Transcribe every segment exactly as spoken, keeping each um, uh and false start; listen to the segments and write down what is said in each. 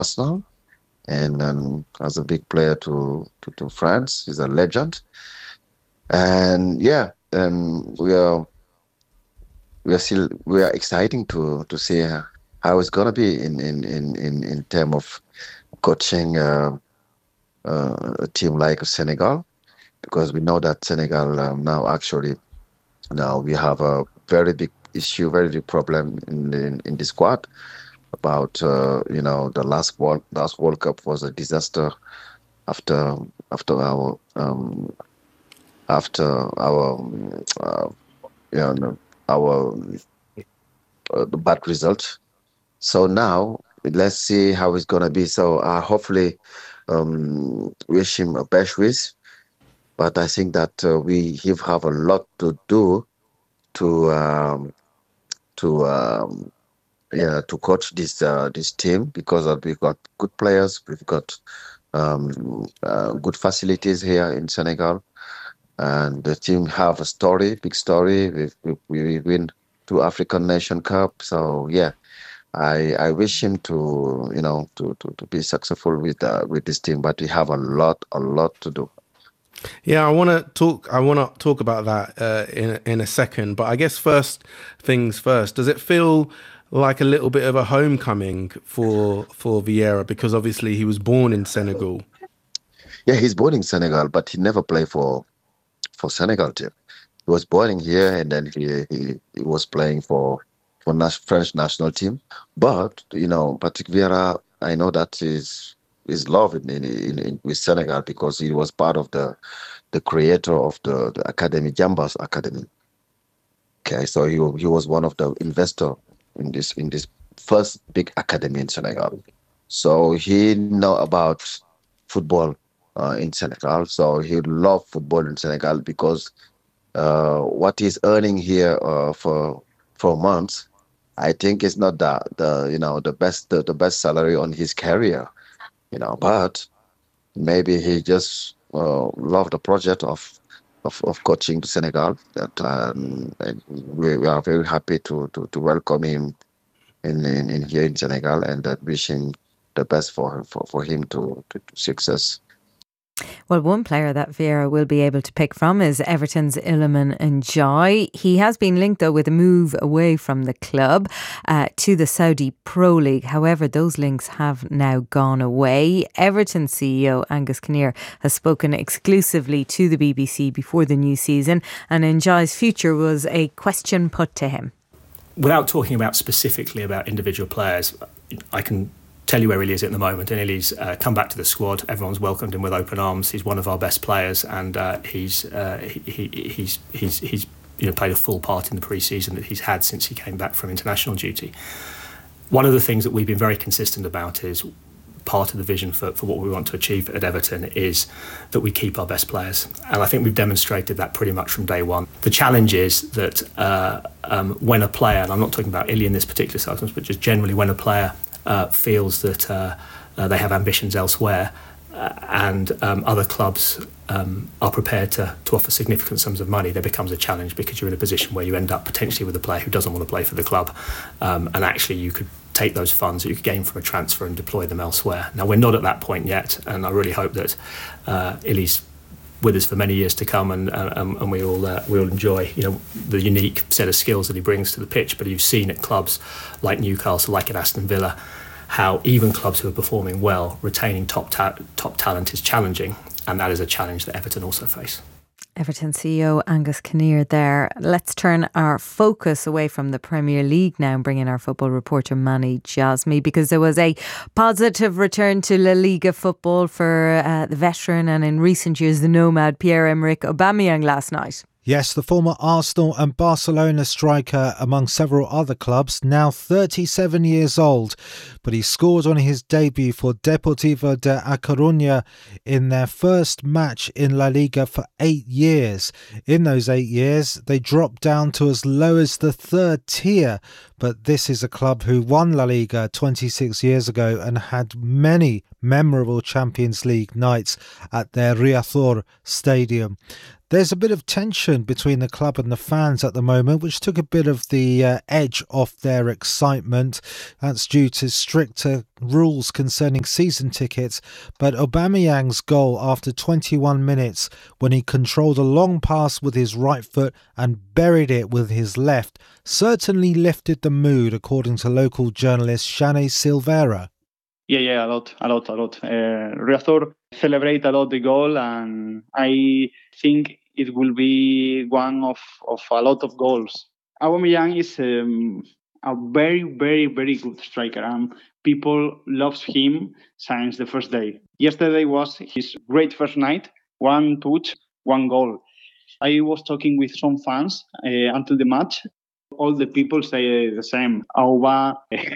Arsenal, and um, as a big player to, to to France, he's a legend. And yeah, um, we are we are still we are exciting to to see uh, how it's gonna be in in in in in term of coaching uh, uh, a team like Senegal, because we know that Senegal um, now actually now we have a very big issue, very big problem in in, in the squad about uh, you know the last world last World Cup was a disaster after after our um, after our um, uh, you know our uh, the bad result. So now let's see how it's gonna be. So uh, hopefully, um, wish him a best wish. But I think that uh, we have have a lot to do to um, to um, yeah to coach this uh, this team, because uh, we've got good players, we've got um, uh, good facilities here in Senegal, and the team have a story, big story. We we, we win two African Nation Cup, so yeah. I, I wish him to you know to, to, to be successful with uh, with this team, but we have a lot a lot to do. Yeah, I want to talk. I want to talk about that uh, in in a second. But I guess first things first. Does it feel like a little bit of a homecoming for for Vieira, because obviously he was born in Senegal? Yeah, he's born in Senegal, but he never played for for Senegal team. He was born in here, and then he he, he was playing for for nas- French national team. But you know, Patrick Vieira, I know that is is love in, in, in, in with Senegal, because he was part of the the creator of the, the academy, Jambas Academy. Okay, so he wa- he was one of the investor in this in this first big academy in Senegal. So he know about football uh, in Senegal. So he love football in Senegal, because uh, what he's earning here uh, for for months, I think is not the the you know the best the, the best salary on his career. You know, but maybe he just uh, loved the project of of, of coaching to Senegal. That um, and we, we are very happy to to, to welcome him in, in, in here in Senegal, and that wishing the best for for, for him to, to, to success. Well, one player that Vieira will be able to pick from is Everton's Iliman Ndiaye. He has been linked, though, with a move away from the club uh, to the Saudi Pro League. However, those links have now gone away. Everton C E O Angus Kinnear has spoken exclusively to the B B C before the new season, and Ndiaye's future was a question put to him. Without talking about specifically about individual players, I can tell you where he is at the moment, and Illy's uh, come back to the squad. Everyone's welcomed him with open arms. He's one of our best players, and uh, he's uh, he, he, he's he's he's you know played a full part in the pre-season that he's had since he came back from international duty. One of the things that we've been very consistent about is part of the vision for, for what we want to achieve at Everton is that we keep our best players, and I think we've demonstrated that pretty much from day one. The challenge is that uh, um, when a player, and I'm not talking about Illy in this particular circumstance, but just generally when a player Uh, feels that uh, uh, they have ambitions elsewhere, uh, and um, other clubs um, are prepared to, to offer significant sums of money, there becomes a challenge, because you're in a position where you end up potentially with a player who doesn't want to play for the club, um, and actually you could take those funds that you could gain from a transfer and deploy them elsewhere. Now, we're not at that point yet, and I really hope that uh, Illy's with us for many years to come, and uh, and we all uh, we all enjoy you know the unique set of skills that he brings to the pitch. But you've seen at clubs like Newcastle, like at Aston Villa, how even clubs who are performing well, retaining top ta- top talent is challenging, and that is a challenge that Everton also face. Everton C E O Angus Kinnear there. Let's turn our focus away from the Premier League now and bring in our football reporter Manny Jasmy, because there was a positive return to La Liga football for uh, the veteran and in recent years the nomad Pierre-Emerick Aubameyang last night. Yes, the former Arsenal and Barcelona striker, among several other clubs, now thirty-seven years old. But he scored on his debut for Deportivo de A Coruña in their first match in La Liga for eight years. In those eight years, they dropped down to as low as the third tier. But this is a club who won La Liga twenty-six years ago and had many memorable Champions League nights at their Riazor stadium. There's a bit of tension between the club and the fans at the moment, which took a bit of the uh, edge off their excitement. That's due to stricter rules concerning season tickets. But Aubameyang's goal after twenty-one minutes, when he controlled a long pass with his right foot and buried it with his left, certainly lifted the mood, according to local journalist Shane Silvera. Yeah, yeah, a lot, a lot, a lot. Uh, Riazor celebrate a lot the goal, and I think it will be one of, of a lot of goals. Aubameyang is um, a very, very, very good striker, and people loves him since the first day. Yesterday was his great first night, one touch, one goal. I was talking with some fans uh, until the match. All the people say the same. Auba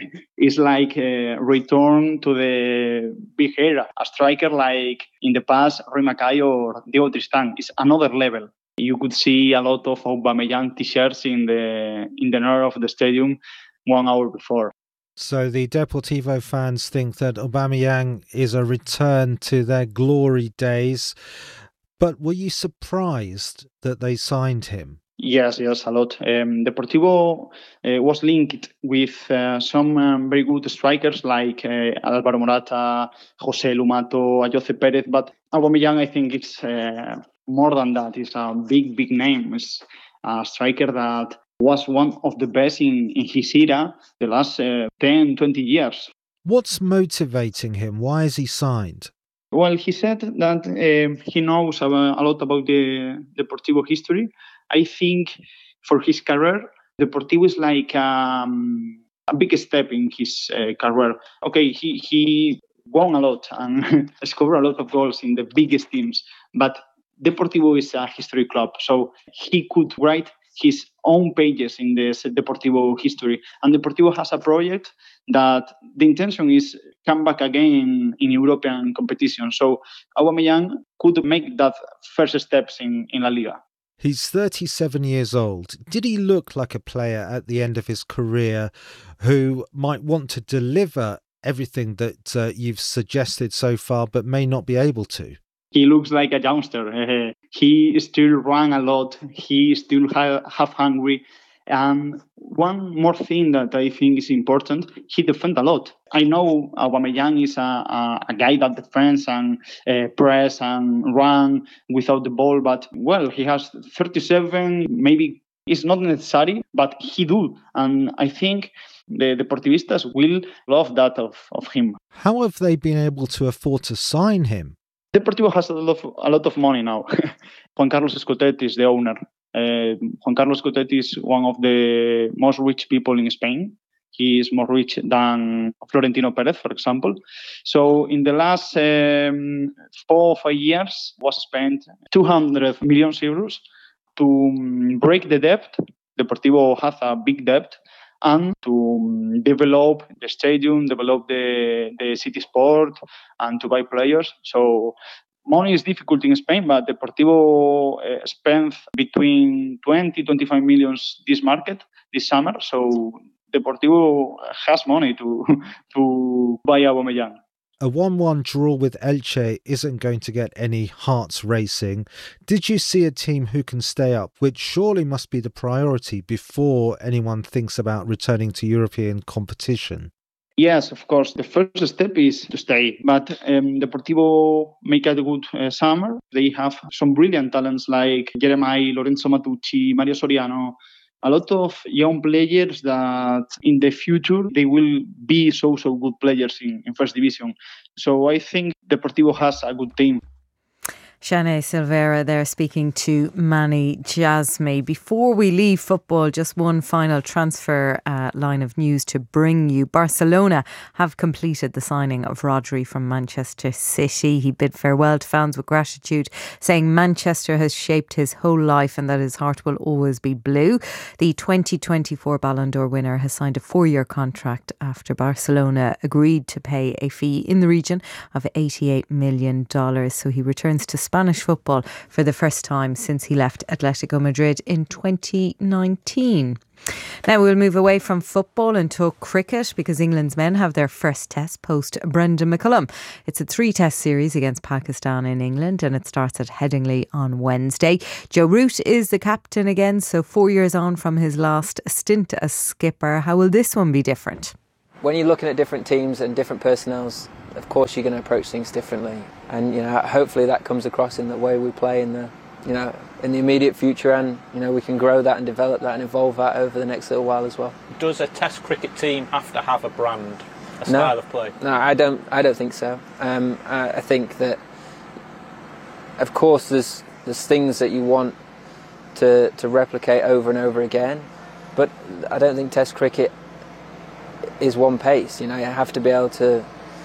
is like a return to the big era. A striker like in the past, Roy Mackay or Diego Tristan is another level. You could see a lot of Aubameyang t-shirts in the in the north of the stadium one hour before. So the Deportivo fans think that Aubameyang is a return to their glory days. But were you surprised that they signed him? Yes, yes, a lot. Um, Deportivo uh, was linked with uh, some um, very good strikers like uh, Alvaro Morata, José Lumato, Ayoce Pérez, but Aubameyang, I think it's uh, more than that. It's a big, big name. It's a striker that was one of the best in, in his era the last uh, ten, twenty years. What's motivating him? Why is he signed? Well, he said that uh, he knows a lot about the Deportivo history. I think for his career, Deportivo is like um, a big step in his uh, career. Okay, he, he won a lot and scored a lot of goals in the biggest teams, but Deportivo is a history club, so he could write his own pages in the Deportivo history. And Deportivo has a project that the intention is come back again in, in European competition. So Aubameyang could make that first steps in, in La Liga. He's thirty-seven years old. Did he look like a player at the end of his career who might want to deliver everything that uh, you've suggested so far but may not be able to? He looks like a youngster. Uh, he still run a lot. He still ha- half hungry. And one more thing that I think is important, he defends a lot. I know Aubameyang is a, a, a guy that defends and uh, press and run without the ball, but well, he has thirty-seven, maybe it's not necessary, but he do. And I think the Deportivistas will love that of, of him. How have they been able to afford to sign him? Deportivo has a lot of, a lot of money now. Juan Carlos Escotet is the owner. Uh, Juan Carlos Escotet is one of the most rich people in Spain. He is more rich than Florentino Perez, for example. So in the last um, four or five years was spent two hundred million euros to break the debt. Deportivo has a big debt, and to develop the stadium, develop the, the city sport, and to buy players. So money is difficult in Spain, but Deportivo uh, spent between twenty, twenty-five millions this market, this summer. So Deportivo has money to to buy Aubameyang. A one one draw with Elche isn't going to get any hearts racing. Did you see a team who can stay up, which surely must be the priority before anyone thinks about returning to European competition? Yes, of course. The first step is to stay. But um, Deportivo make a good uh, summer. They have some brilliant talents like Jeremiah, Lorenzo Matucci, Mario Soriano. A lot of young players that in the future they will be so, so good players in, in First Division. So I think Deportivo has a good team. Shane Silvera there speaking to Manny Jasmy. Before we leave football, just one final transfer uh, line of news to bring you. Barcelona have completed the signing of Rodri from Manchester City. He bid farewell to fans with gratitude, saying Manchester has shaped his whole life and that his heart will always be blue. The twenty twenty-four Ballon d'Or winner has signed a four-year contract after Barcelona agreed to pay a fee in the region of eighty-eight million dollars. So he returns to Spain Spanish football for the first time since he left Atletico Madrid in twenty nineteen. Now we'll move away from football and talk cricket because England's men have their first test post Brendan McCullum. It's a three test series against Pakistan in England and it starts at Headingley on Wednesday. Joe Root is the captain again, so four years on from his last stint as skipper. How will this one be different? When you're looking at different teams and different personnels, of course you're going to approach things differently, and you know hopefully that comes across in the way we play in the you know in the immediate future, and you know we can grow that and develop that and evolve that over the next little while as well. Does a Test cricket team have to have a brand, a style no, of play? No, I don't. I don't think so. Um, I, I think that, of course, there's there's things that you want to to replicate over and over again, but I don't think Test cricket is one pace. You know, you have to be able to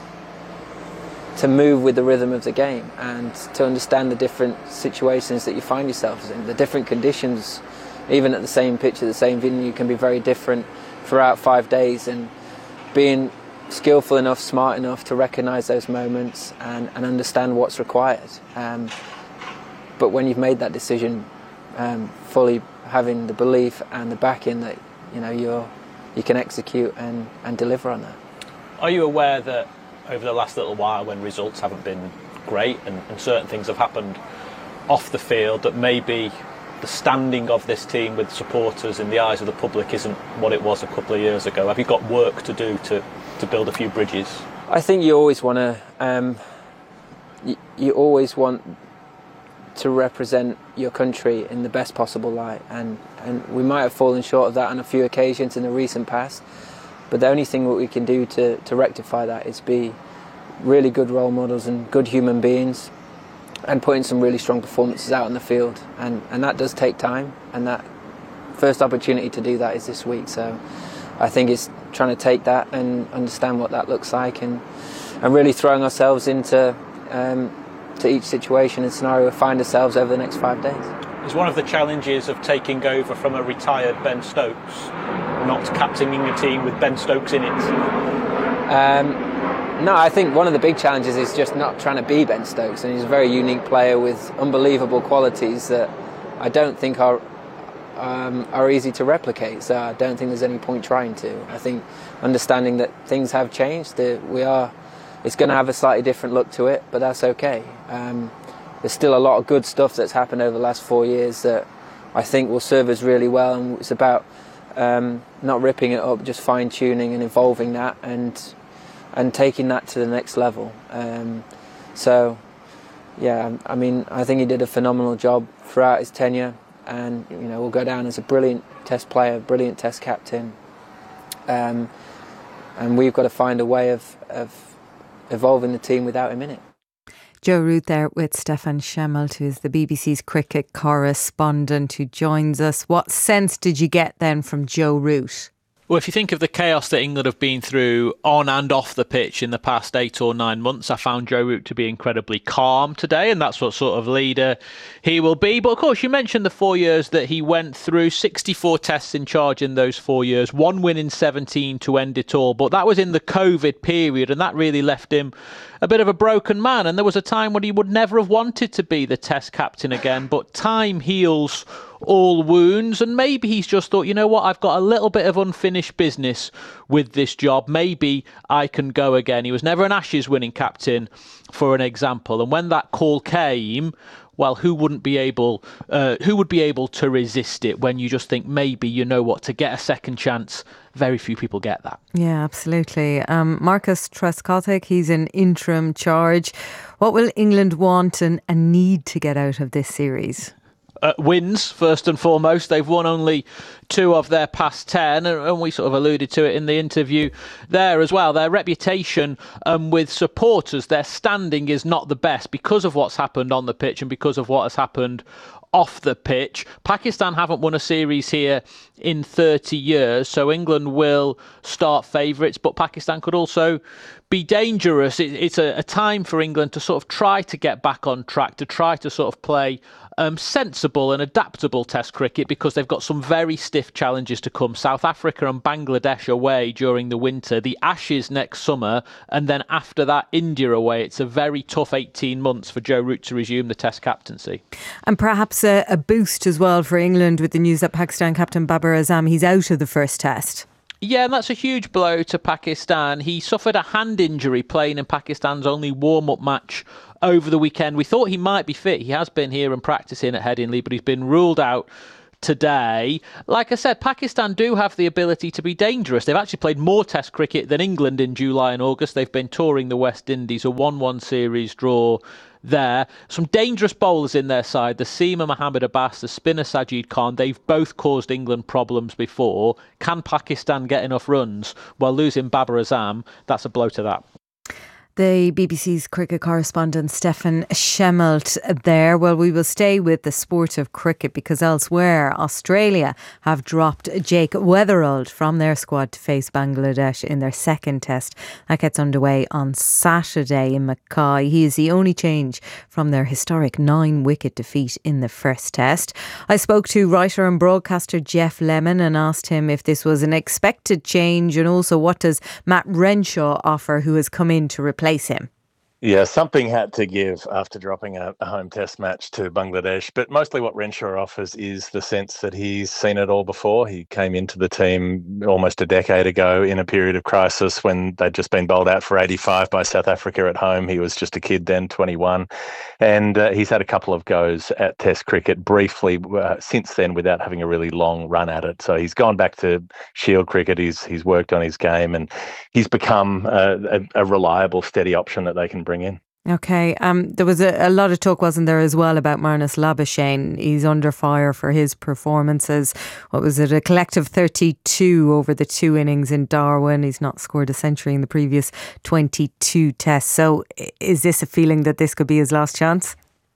to move with the rhythm of the game and to understand the different situations that you find yourselves in. The different conditions, even at the same pitch, at the same venue, can be very different throughout five days. And being skillful enough, smart enough to recognise those moments and, and understand what's required. Um, but when you've made that decision, um, fully having the belief and the backing that you know you're you can execute and, and deliver on that. Are you aware that over the last little while, when results haven't been great and, and certain things have happened off the field, that maybe the standing of this team with supporters in the eyes of the public isn't what it was a couple of years ago? Have you got work to do to, to build a few bridges? I think you always want to um, you, you always want to represent your country in the best possible light, and, and we might have fallen short of that on a few occasions in the recent past. But the only thing that we can do to, to rectify that is be really good role models and good human beings and putting some really strong performances out on the field. And, and that does take time, and that first opportunity to do that is this week. So I think it's trying to take that and understand what that looks like, and, and really throwing ourselves into um, to each situation and scenario we find ourselves over the next five days. Is one of the challenges of taking over from a retired Ben Stokes not captaining a team with Ben Stokes in it? Um, no, I think one of the big challenges is just not trying to be Ben Stokes, and he's a very unique player with unbelievable qualities that I don't think are um, are easy to replicate. So I don't think there's any point trying to. I think understanding that things have changed, that we are, it's going to have a slightly different look to it, but that's okay. Um, there's still a lot of good stuff that's happened over the last four years that I think will serve us really well, and it's about um, not ripping it up, just fine-tuning and evolving that and and taking that to the next level. Um, so, yeah, I mean, I think he did a phenomenal job throughout his tenure, and you know, will go down as a brilliant Test player, brilliant Test captain, um, and we've got to find a way of, of evolving the team without him in it. Joe Root there with Stefan Schemmelt, who is the B B C's cricket correspondent who joins us. What sense did you get then from Joe Root? Well, if you think of the chaos that England have been through on and off the pitch in the past eight or nine months, I found Joe Root to be incredibly calm today, and that's what sort of leader he will be. But of course, you mentioned the four years that he went through, sixty-four tests in charge in those four years, one win in seventeen to end it all. But that was in the COVID period, and that really left him a bit of a broken man. And there was a time when he would never have wanted to be the Test captain again, but time heals all wounds, and maybe he's just thought, you know what, I've got a little bit of unfinished business with this job, maybe I can go again. He was never an Ashes winning captain, for an example, and when that call came, well, who wouldn't be able uh, who would be able to resist it when you just think, maybe, you know what, to get a second chance, very few people get that. Yeah, absolutely. Um, Marcus Trescothick, he's in interim charge. What will England want and, and need to get out of this series? Uh, wins, first and foremost. They've won only two of their past ten, and we sort of alluded to it in the interview there as well. Their reputation um, with supporters, their standing is not the best because of what's happened on the pitch and because of what has happened off the pitch. Pakistan haven't won a series here in thirty years, so England will start favourites, but Pakistan could also be dangerous. It, it's a, a time for England to sort of try to get back on track, to try to sort of play um, sensible and adaptable Test cricket, because they've got some very stiff challenges to come. South Africa and Bangladesh away during the winter, the Ashes next summer, and then after that India away. It's a very tough eighteen months for Joe Root to resume the Test captaincy. And perhaps a, a boost as well for England with the news that Pakistan captain Babar Azam, he's out of the first Test. Yeah, and that's a huge blow to Pakistan. He suffered a hand injury playing in Pakistan's only warm-up match over the weekend. We thought he might be fit. He has been here and practicing at Headingley, but he's been ruled out today. Like I said, Pakistan do have the ability to be dangerous. They've actually played more Test cricket than England in July and August. They've been touring the West Indies, a one one series draw there. Some dangerous bowlers in their side, the seamer Mohammad Abbas, the spinner Sajid Khan. They've both caused England problems before. Can Pakistan get enough runs? Well, losing Babar Azam, that's a blow to that. The B B C's cricket correspondent Stefan Schemmelt there. Well, we will stay with the sport of cricket because elsewhere Australia have dropped Jake Weatherald from their squad to face Bangladesh in their second test. That gets underway on Saturday in Mackay. He is the only change from their historic nine-wicket defeat in the first test. I spoke to writer and broadcaster Jeff Lemon and asked him if this was an expected change, and also what does Matt Renshaw offer, who has come in to replace him. Yeah, something had to give after dropping a, a home test match to Bangladesh. But mostly what Renshaw offers is the sense that he's seen it all before. He came into the team almost a decade ago in a period of crisis when they'd just been bowled out for eighty-five by South Africa at home. He was just a kid then, twenty-one. And uh, he's had a couple of goes at test cricket briefly uh, since then without having a really long run at it. So he's gone back to Shield cricket. He's, he's worked on his game and he's become uh, a, a reliable, steady option that they can bring in. Okay, um, there was a, a lot of talk, wasn't there, as well, about Marnus Labuschagne. He's under fire for his performances. What was it, a collective thirty-two over the two innings in Darwin. He's not scored a century in the previous twenty-two tests. So is this a feeling that this could be his last chance?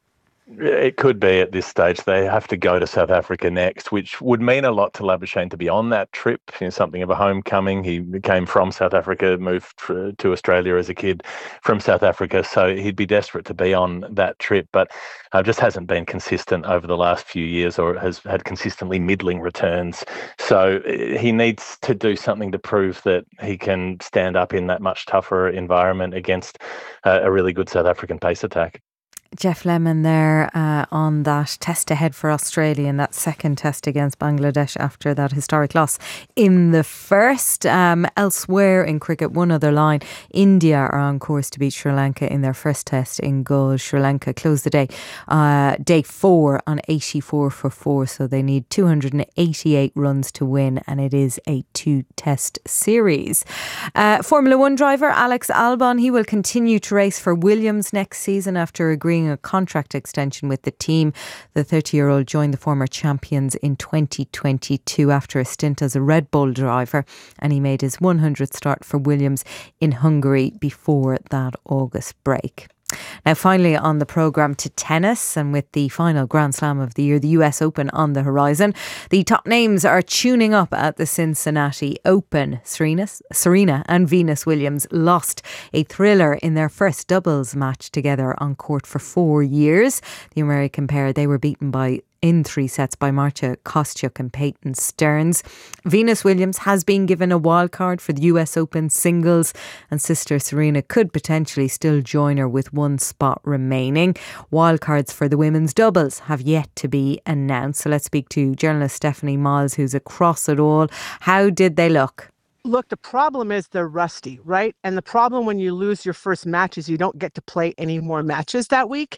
It could be at this stage. They have to go to South Africa next, which would mean a lot to Labuschagne to be on that trip. You know, something of a homecoming. He came from South Africa, moved to Australia as a kid from South Africa, so he'd be desperate to be on that trip, but uh, just hasn't been consistent over the last few years, or has had consistently middling returns. So he needs to do something to prove that he can stand up in that much tougher environment against uh, a really good South African pace attack. Jeff Lemon there uh, on that test ahead for Australia in that second test against Bangladesh after that historic loss in the first. Um, elsewhere in cricket, one other line, India are on course to beat Sri Lanka in their first test in goal. Sri Lanka closed the day, uh, day four on eighty-four for four, so they need two hundred eighty-eight runs to win, and it is a two-test series. Uh, Formula One driver Alex Albon, he will continue to race for Williams next season after agreeing a contract extension with the team. The thirty-year-old joined the former champions in twenty twenty-two after a stint as a Red Bull driver, and he made his one hundredth start for Williams in Hungary before that August break. Now finally on the programme to tennis, and with the final Grand Slam of the year, the U S Open on the horizon, the top names are tuning up at the Cincinnati Open. Serena, Serena and Venus Williams lost a thriller in their first doubles match together on court for four years. The American pair, they were beaten by in three sets by Marta Kostyuk and Peyton Stearns. Venus Williams has been given a wild card for the U S Open singles, and sister Serena could potentially still join her with one spot remaining. Wildcards for the women's doubles have yet to be announced. So let's speak to journalist Stephanie Miles, who's across it all. How did they look? Look, the problem is they're rusty, right? And the problem when you lose your first match is you don't get to play any more matches that week.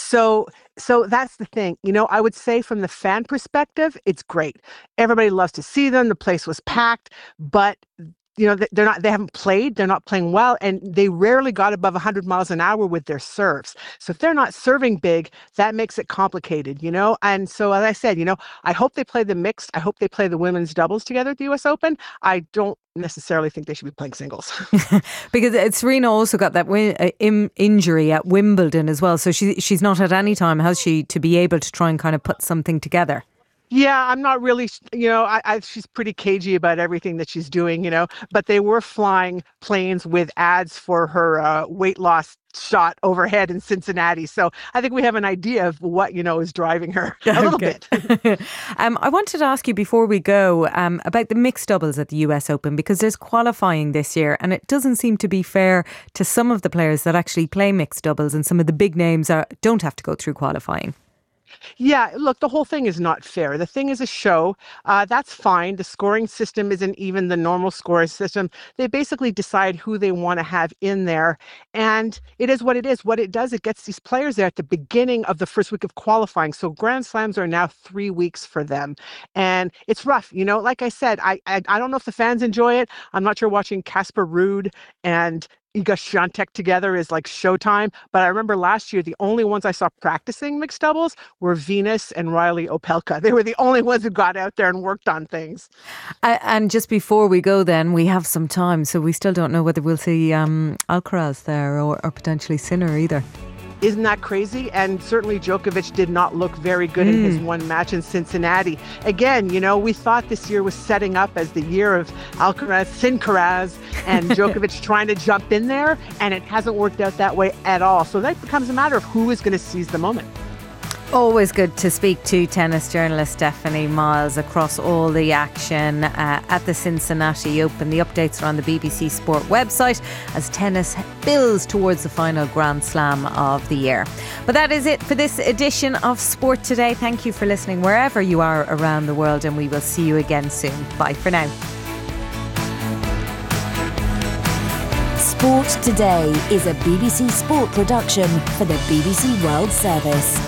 So so that's the thing. You know, I would say from the fan perspective, it's great. Everybody loves to see them. The place was packed, but you know, they're not, they haven't played, they're not playing well, and they rarely got above one hundred miles an hour with their serves. So if they're not serving big, that makes it complicated, you know? And so, as I said, you know, I hope they play the mixed, I hope they play the women's doubles together at the U S Open. I don't necessarily think they should be playing singles. Because Serena also got that win- uh, in- injury at Wimbledon as well. So she she's not had any time, has she, to be able to try and kind of put something together? Yeah, I'm not really, you know, I, I she's pretty cagey about everything that she's doing, you know, but they were flying planes with ads for her uh, weight loss shot overhead in Cincinnati. So I think we have an idea of what, you know, is driving her a little bit. um, I wanted to ask you before we go um, about the mixed doubles at the U S Open, because there's qualifying this year and it doesn't seem to be fair to some of the players that actually play mixed doubles, and some of the big names are, don't have to go through qualifying. Yeah, look, the whole thing is not fair. The thing is a show. Uh, that's fine. The scoring system isn't even the normal scoring system. They basically decide who they want to have in there. And it is what it is. What it does, it gets these players there at the beginning of the first week of qualifying. So Grand Slams are now three weeks for them. And it's rough. You know, like I said, I, I, I don't know if the fans enjoy it. I'm not sure watching Casper Ruud and Iga Świątek together is like showtime. But I remember last year, the only ones I saw practicing mixed doubles were Venus and Riley Opelka. They were the only ones who got out there and worked on things. Uh, and just before we go then, we have some time. So we still don't know whether we'll see um, Alcaraz there or, or potentially Sinner either. Isn't that crazy? And certainly Djokovic did not look very good mm. in his one match in Cincinnati. Again, you know, we thought this year was setting up as the year of Alcaraz, Sincaraz, and Djokovic trying to jump in there, and it hasn't worked out that way at all. So that becomes a matter of who is going to seize the moment. Always good to speak to tennis journalist Stephanie Miles across all the action uh, at the Cincinnati Open. The updates are on the B B C Sport website as tennis builds towards the final Grand Slam of the year. But that is it for this edition of Sport Today. Thank you for listening wherever you are around the world, and we will see you again soon. Bye for now. Sport Today is a B B C Sport production for the B B C World Service.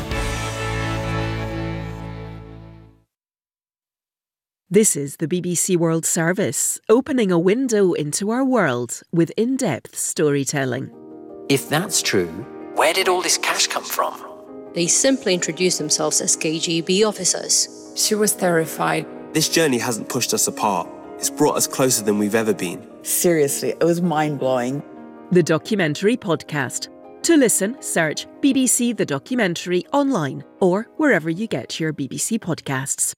This is the B B C World Service, opening a window into our world with in-depth storytelling. If that's true, where did all this cash come from? They simply introduced themselves as K G B officers. She was terrified. This journey hasn't pushed us apart. It's brought us closer than we've ever been. Seriously, it was mind-blowing. The Documentary Podcast. To listen, search B B C The Documentary online or wherever you get your B B C podcasts.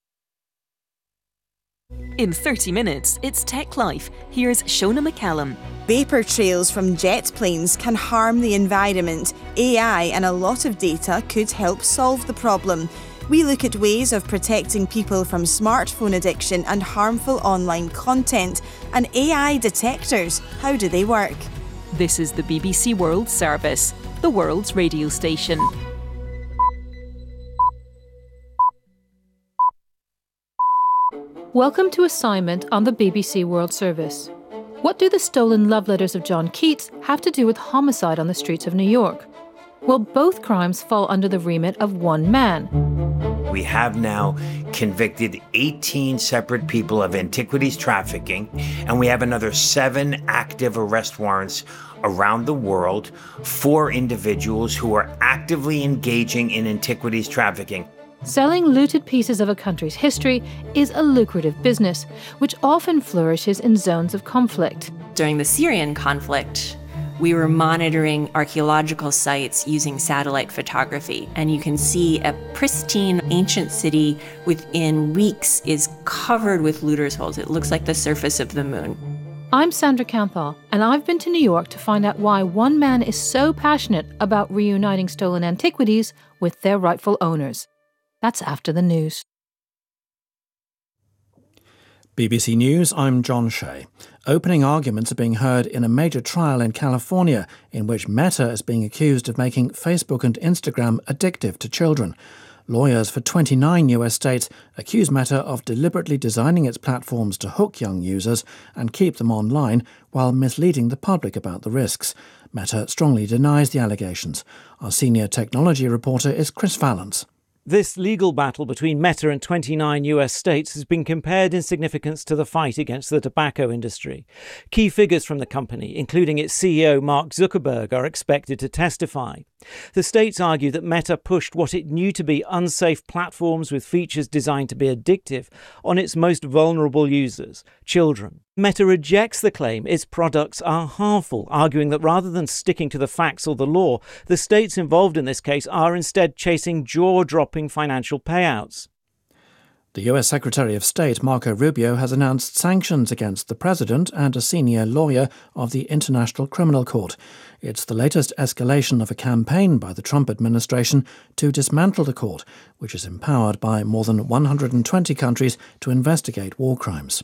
In thirty minutes, it's Tech Life. Here's Shona McCallum. Vapour trails from jet planes can harm the environment. A I and a lot of data could help solve the problem. We look at ways of protecting people from smartphone addiction and harmful online content. And A I detectors, how do they work? This is the B B C World Service, the world's radio station. Welcome to Assignment on the B B C World Service. What do the stolen love letters of John Keats have to do with homicide on the streets of New York? Well, both crimes fall under the remit of one man. We have now convicted eighteen separate people of antiquities trafficking, and we have another seven active arrest warrants around the world for individuals who are actively engaging in antiquities trafficking. Selling looted pieces of a country's history is a lucrative business, which often flourishes in zones of conflict. During the Syrian conflict, we were monitoring archaeological sites using satellite photography, and you can see a pristine ancient city within weeks is covered with looters' holes. It looks like the surface of the moon. I'm Sandra Canthal, and I've been to New York to find out why one man is so passionate about reuniting stolen antiquities with their rightful owners. That's after the news. B B C News, I'm John Shea. Opening arguments are being heard in a major trial in California in which Meta is being accused of making Facebook and Instagram addictive to children. Lawyers for twenty-nine U S states accuse Meta of deliberately designing its platforms to hook young users and keep them online while misleading the public about the risks. Meta strongly denies the allegations. Our senior technology reporter is Chris Valance. This legal battle between Meta and twenty-nine U S states has been compared in significance to the fight against the tobacco industry. Key figures from the company, including its C E O Mark Zuckerberg, are expected to testify. The states argue that Meta pushed what it knew to be unsafe platforms with features designed to be addictive on its most vulnerable users, children. Meta rejects the claim its products are harmful, arguing that rather than sticking to the facts or the law, the states involved in this case are instead chasing jaw-dropping financial payouts. The U S Secretary of State Marco Rubio has announced sanctions against the president and a senior lawyer of the International Criminal Court. It's the latest escalation of a campaign by the Trump administration to dismantle the court, which is empowered by more than one hundred twenty countries to investigate war crimes.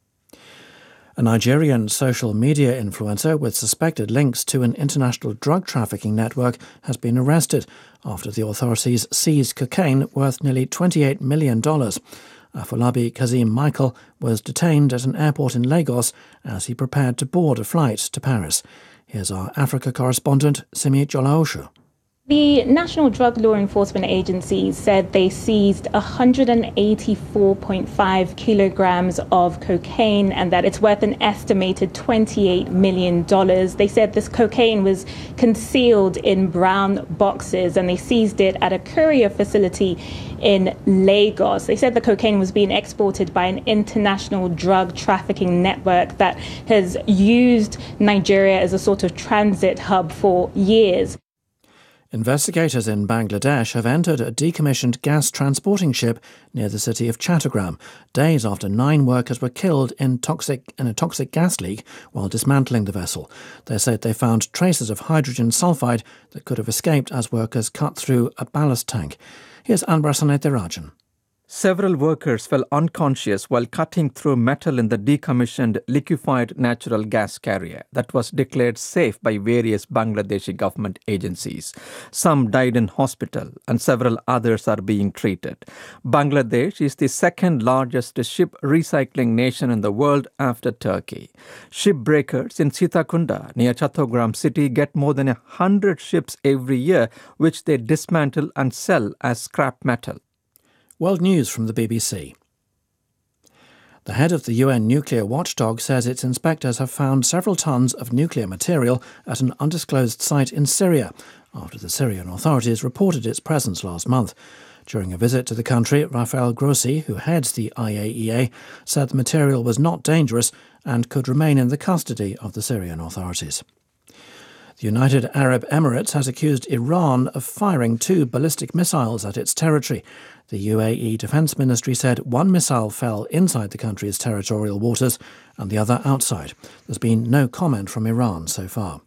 A Nigerian social media influencer with suspected links to an international drug trafficking network has been arrested after the authorities seized cocaine worth nearly twenty-eight million dollars. Afolabi Kazim Michael was detained at an airport in Lagos as he prepared to board a flight to Paris. Here's our Africa correspondent, Simi Jolaoshu. The National Drug Law Enforcement Agency said they seized one hundred eighty-four point five kilograms of cocaine and that it's worth an estimated twenty-eight million dollars. They said this cocaine was concealed in brown boxes and they seized it at a courier facility in Lagos. They said the cocaine was being exported by an international drug trafficking network that has used Nigeria as a sort of transit hub for years. Investigators in Bangladesh have entered a decommissioned gas transporting ship near the city of Chattogram, days after nine workers were killed in, toxic, in a toxic gas leak while dismantling the vessel. They said they found traces of hydrogen sulfide that could have escaped as workers cut through a ballast tank. Here's Anbrasanete Rajan. Several workers fell unconscious while cutting through metal in the decommissioned liquefied natural gas carrier that was declared safe by various Bangladeshi government agencies. Some died in hospital and several others are being treated. Bangladesh is the second largest ship recycling nation in the world after Turkey. Shipbreakers in Sitakunda near Chattogram city get more than a hundred ships every year which they dismantle and sell as scrap metal. World News from the B B C. The head of the U N nuclear watchdog says its inspectors have found several tons of nuclear material at an undisclosed site in Syria, after the Syrian authorities reported its presence last month. During a visit to the country, Rafael Grossi, who heads the I A E A, said the material was not dangerous and could remain in the custody of the Syrian authorities. The United Arab Emirates has accused Iran of firing two ballistic missiles at its territory. The U A E Defence Ministry said one missile fell inside the country's territorial waters and the other outside. There's been no comment from Iran so far.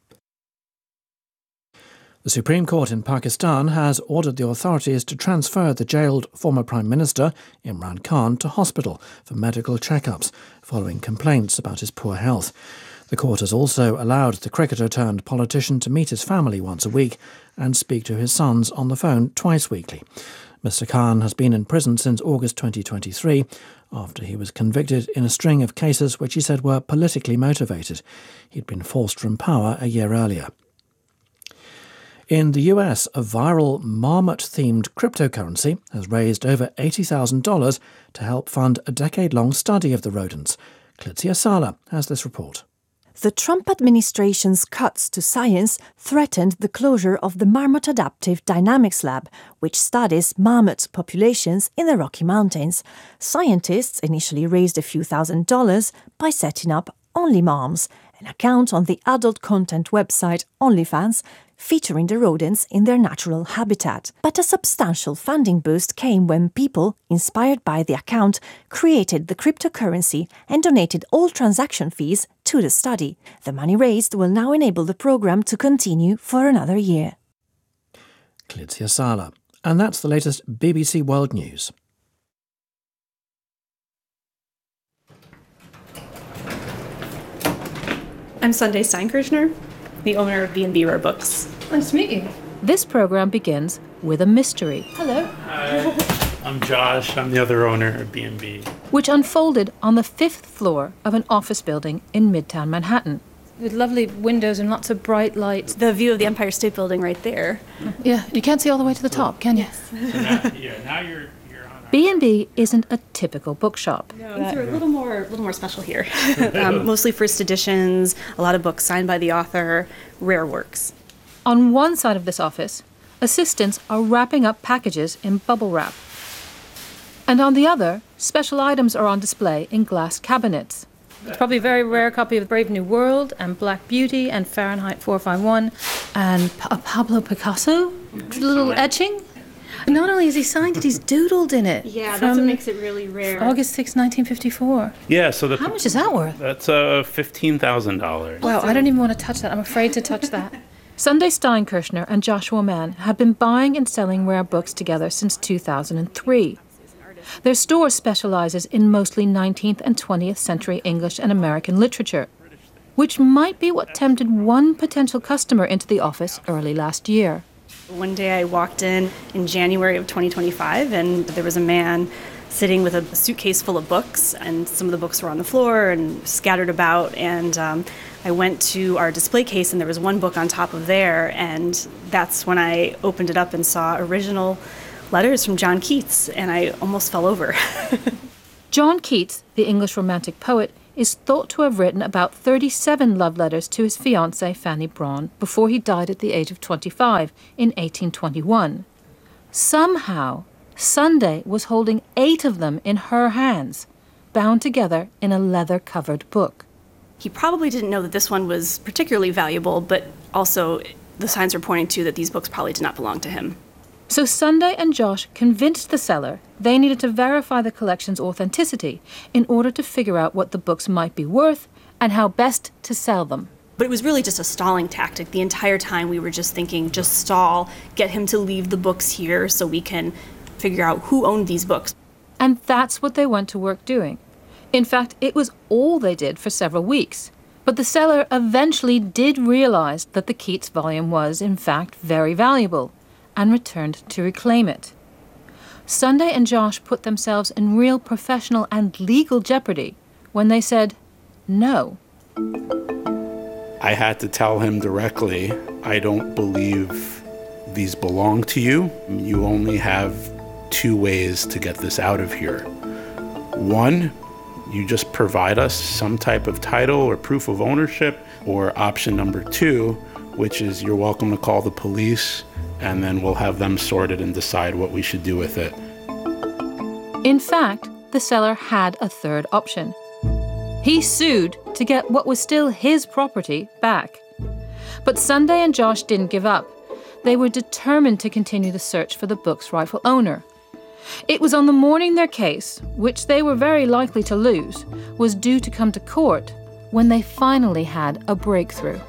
The Supreme Court in Pakistan has ordered the authorities to transfer the jailed former Prime Minister, Imran Khan, to hospital for medical checkups, following complaints about his poor health. The court has also allowed the cricketer-turned-politician to meet his family once a week and speak to his sons on the phone twice weekly. Mister Khan has been in prison since August twenty twenty-three after he was convicted in a string of cases which he said were politically motivated. He'd been forced from power a year earlier. In the U S, a viral marmot-themed cryptocurrency has raised over eighty thousand dollars to help fund a decade-long study of the rodents. Clitzia Sala has this report. The Trump administration's cuts to science threatened the closure of the Marmot Adaptive Dynamics Lab, which studies mammoth populations in the Rocky Mountains. Scientists initially raised a few thousand dollars by setting up OnlyMoms, an account on the adult content website OnlyFans, featuring the rodents in their natural habitat. But a substantial funding boost came when people, inspired by the account, created the cryptocurrency and donated all transaction fees to the study. The money raised will now enable the program to continue for another year. Clitzia Sala. And that's the latest B B C World News. I'm Sunday Steinkirchner, the owner of B and B Rare Books. Nice to meet you. This program begins with a mystery. Hello. Hi, I'm Josh. I'm the other owner of B and B. Which unfolded on the fifth floor of an office building in Midtown Manhattan. With lovely windows and lots of bright lights. The view of the Empire State Building right there. Yeah, you can't see all the way to the top, can you? Yes. So now, yeah, now you're... B and B isn't a typical bookshop. No, things are a little more, a little more special here. um, mostly first editions, a lot of books signed by the author, rare works. On one side of this office, assistants are wrapping up packages in bubble wrap. And on the other, special items are on display in glass cabinets. It's probably a very rare copy of Brave New World and Black Beauty and Fahrenheit four five one and a Pablo Picasso little etching. Not only has he signed it, he's doodled in it. Yeah, from that's what makes it really rare. August sixth, nineteen fifty-four. Yeah, so the How much is that worth? That's uh, fifteen thousand dollars. Wow, I don't even want to touch that. I'm afraid to touch that. Sunday Steinkirchner and Joshua Mann have been buying and selling rare books together since two thousand three. Their store specializes in mostly nineteenth and twentieth century English and American literature, which might be what tempted one potential customer into the office early last year. One day I walked in in January of twenty twenty-five, and there was a man sitting with a suitcase full of books, and some of the books were on the floor and scattered about, and um, I went to our display case and there was one book on top of there, and that's when I opened it up and saw original letters from John Keats, and I almost fell over. John Keats, the English Romantic poet, is thought to have written about thirty-seven love letters to his fiancée Fanny Brawne before he died at the age of twenty-five in eighteen twenty-one. Somehow, Sunday was holding eight of them in her hands, bound together in a leather-covered book. He probably didn't know that this one was particularly valuable, but also the signs were pointing to that these books probably did not belong to him. So Sunday and Josh convinced the seller they needed to verify the collection's authenticity in order to figure out what the books might be worth and how best to sell them. But it was really just a stalling tactic. The entire time we were just thinking, just stall, get him to leave the books here so we can figure out who owned these books. And that's what they went to work doing. In fact, it was all they did for several weeks. But the seller eventually did realize that the Keats volume was, in fact, very valuable, and returned to reclaim it. Sunday and Josh put themselves in real professional and legal jeopardy when they said no. I had to tell him directly, I don't believe these belong to you. You only have two ways to get this out of here. One, you just provide us some type of title or proof of ownership, or option number two, which is you're welcome to call the police, and then we'll have them sort it and decide what we should do with it. In fact, the seller had a third option. He sued to get what was still his property back. But Sunday and Josh didn't give up. They were determined to continue the search for the book's rightful owner. It was on the morning their case, which they were very likely to lose, was due to come to court when they finally had a breakthrough.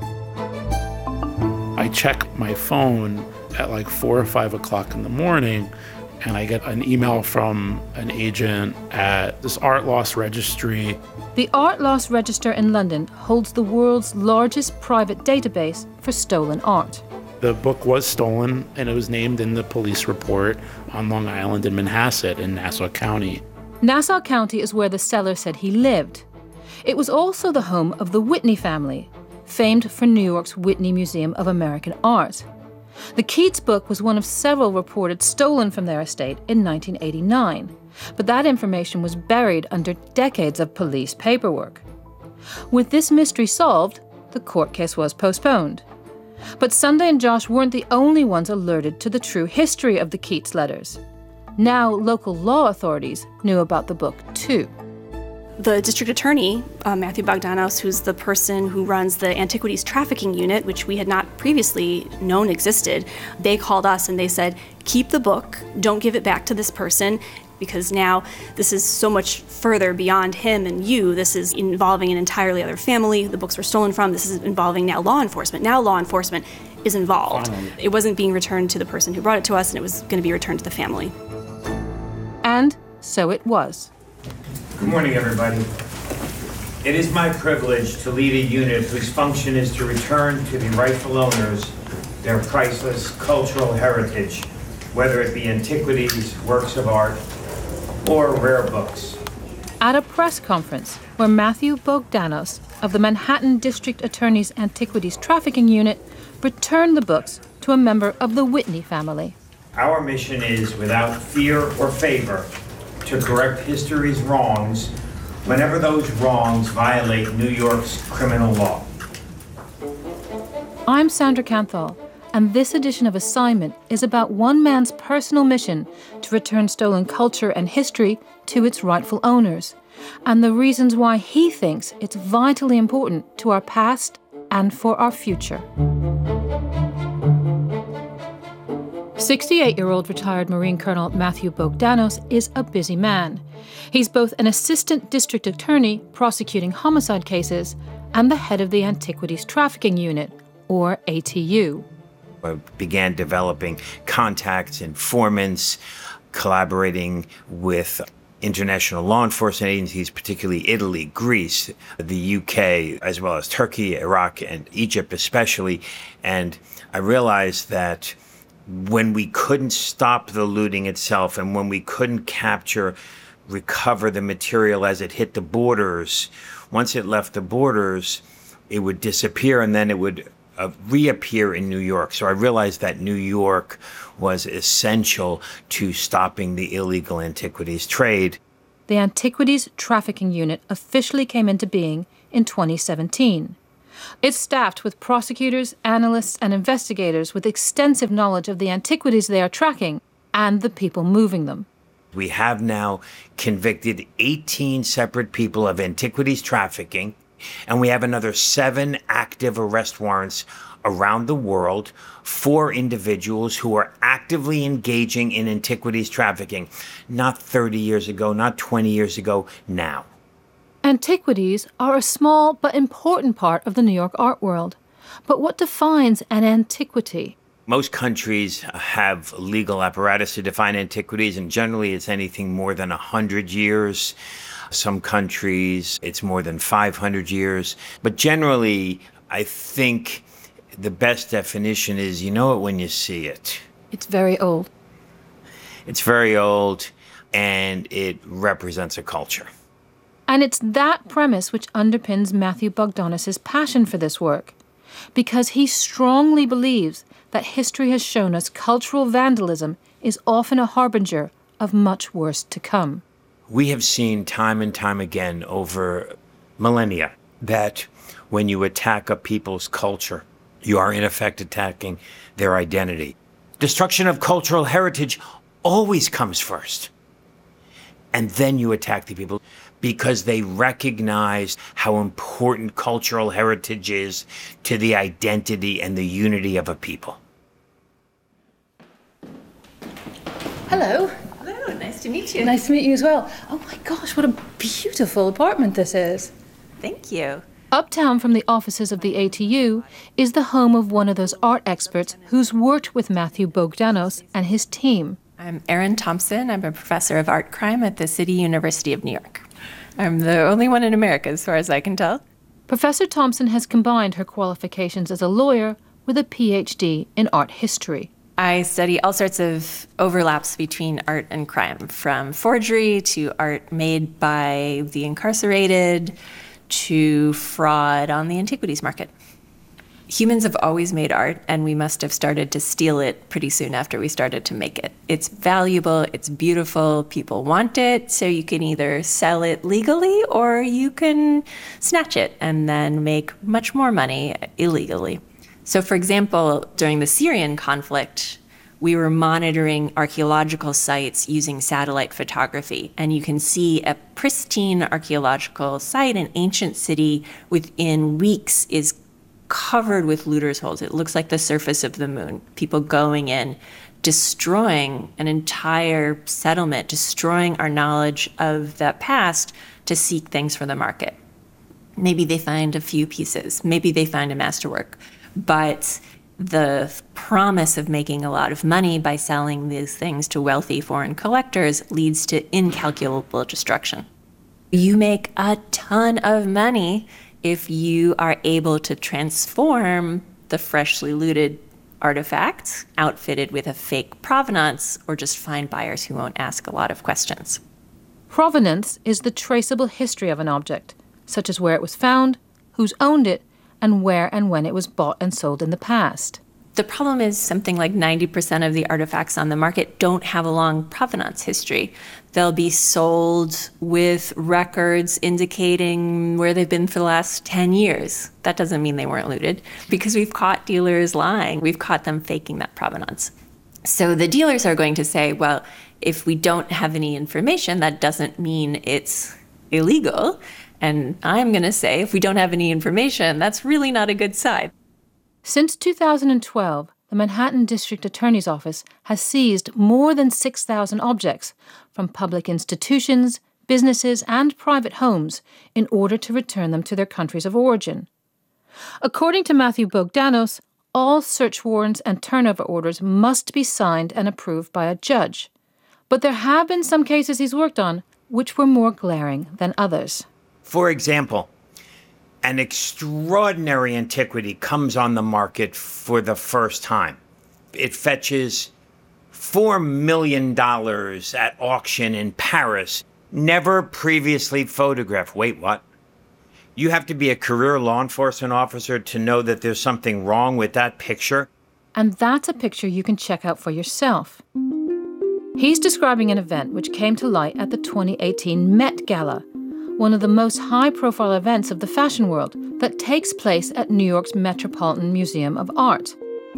I check my phone at like four or five o'clock in the morning, and I get an email from an agent at this art loss registry. The Art Loss Register in London holds the world's largest private database for stolen art. The book was stolen, and it was named in the police report on Long Island in Manhasset in Nassau County. Nassau County is where the seller said he lived. It was also the home of the Whitney family, famed for New York's Whitney Museum of American Art. The Keats book was one of several reported stolen from their estate in nineteen eighty-nine, but that information was buried under decades of police paperwork. With this mystery solved, the court case was postponed. But Sunday and Josh weren't the only ones alerted to the true history of the Keats letters. Now, local law authorities knew about the book too. The district attorney, uh, Matthew Bogdanos, who's the person who runs the antiquities trafficking unit, which we had not previously known existed, they called us and they said, keep the book, don't give it back to this person, because now this is so much further beyond him and you. This is involving an entirely other family the books were stolen from. This is involving now law enforcement. Now law enforcement is involved. Finally. It wasn't being returned to the person who brought it to us, and it was going to be returned to the family. And so it was. Good morning, everybody. It is my privilege to lead a unit whose function is to return to the rightful owners their priceless cultural heritage, whether it be antiquities, works of art, or rare books. At a press conference where Matthew Bogdanos of the Manhattan District Attorney's Antiquities Trafficking Unit returned the books to a member of the Whitney family. Our mission is, without fear or favor, to correct history's wrongs whenever those wrongs violate New York's criminal law. I'm Sandra Canthal, and this edition of Assignment is about one man's personal mission to return stolen culture and history to its rightful owners, and the reasons why he thinks it's vitally important to our past and for our future. sixty-eight-year-old retired Marine Colonel Matthew Bogdanos is a busy man. He's both an assistant district attorney prosecuting homicide cases and the head of the Antiquities Trafficking Unit, or A T U. I began developing contacts, informants, collaborating with international law enforcement agencies, particularly Italy, Greece, the U K, as well as Turkey, Iraq, and Egypt especially. And I realized that when we couldn't stop the looting itself and when we couldn't capture, recover the material as it hit the borders, once it left the borders, it would disappear and then it would uh, reappear in New York. So I realized that New York was essential to stopping the illegal antiquities trade. The Antiquities Trafficking Unit officially came into being in twenty seventeen. It's staffed with prosecutors, analysts, and investigators with extensive knowledge of the antiquities they are tracking and the people moving them. We have now convicted eighteen separate people of antiquities trafficking, and we have another seven active arrest warrants around the world for individuals who are actively engaging in antiquities trafficking. Not thirty years ago, not twenty years ago, now. Antiquities are a small but important part of the New York art world. But what defines an antiquity? Most countries have legal apparatus to define antiquities, and generally it's anything more than one hundred years. Some countries, it's more than five hundred years. But generally, I think the best definition is you know it when you see it. It's very old. It's very old, and it represents a culture. And it's that premise which underpins Matthew Bogdanos' passion for this work, because he strongly believes that history has shown us cultural vandalism is often a harbinger of much worse to come. We have seen time and time again over millennia that when you attack a people's culture, you are in effect attacking their identity. Destruction of cultural heritage always comes first. And then you attack the people because they recognize how important cultural heritage is to the identity and the unity of a people. Hello. Hello, nice to meet you. Nice to meet you as well. Oh my gosh, what a beautiful apartment this is. Thank you. Uptown from the offices of the A T U is the home of one of those art experts who's worked with Matthew Bogdanos and his team. I'm Erin Thompson. I'm a professor of art crime at the City University of New York. I'm the only one in America, as far as I can tell. Professor Thompson has combined her qualifications as a lawyer with a P H D in art history. I study all sorts of overlaps between art and crime, from forgery to art made by the incarcerated to fraud on the antiquities market. Humans have always made art, and we must have started to steal it pretty soon after we started to make it. It's valuable, it's beautiful, people want it, so you can either sell it legally or you can snatch it and then make much more money illegally. So, for example, during the Syrian conflict, we were monitoring archaeological sites using satellite photography, and you can see a pristine archaeological site, an ancient city, within weeks is covered with looters' holes. It looks like the surface of the moon. People going in, destroying an entire settlement, destroying our knowledge of the past to seek things for the market. Maybe they find a few pieces. Maybe they find a masterwork. But the promise of making a lot of money by selling these things to wealthy foreign collectors leads to incalculable destruction. You make a ton of money if you are able to transform the freshly looted artifacts, outfitted with a fake provenance, or just find buyers who won't ask a lot of questions. Provenance is the traceable history of an object, such as where it was found, who's owned it, and where and when it was bought and sold in the past. The problem is something like ninety percent of the artifacts on the market don't have a long provenance history. They'll be sold with records indicating where they've been for the last ten years. That doesn't mean they weren't looted, because we've caught dealers lying. We've caught them faking that provenance. So the dealers are going to say, well, if we don't have any information, that doesn't mean it's illegal. And I'm going to say, if we don't have any information, that's really not a good sign. Since two thousand twelve, the Manhattan District Attorney's Office has seized more than six thousand objects from public institutions, businesses, and private homes in order to return them to their countries of origin. According to Matthew Bogdanos, all search warrants and turnover orders must be signed and approved by a judge. But there have been some cases he's worked on which were more glaring than others. For example, an extraordinary antiquity comes on the market for the first time. It fetches four million dollars at auction in Paris, never previously photographed. Wait, what? You have to be a career law enforcement officer to know that there's something wrong with that picture? And that's a picture you can check out for yourself. He's describing an event which came to light at the twenty eighteen Met Gala, one of the most high-profile events of the fashion world that takes place at New York's Metropolitan Museum of Art.